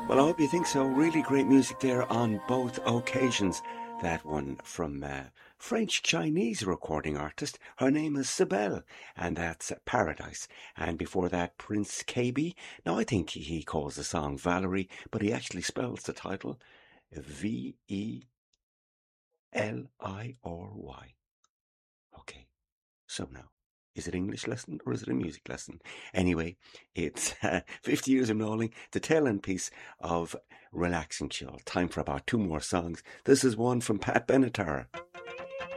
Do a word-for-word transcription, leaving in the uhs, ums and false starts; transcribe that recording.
Well, I hope you think so. Really great music there on both occasions. That one from uh, French-Chinese recording artist. Her name is Sibel, and that's Paradise. And before that, Prince Kaby. Now, I think he calls the song Valerie, but he actually spells the title V E L I R Y. Okay, so now, is it English lesson or is it a music lesson? Anyway, it's uh, fifty years of Knowling, the tail end piece of Relaxing Chill. Time for about two more songs. This is one from Pat Benatar.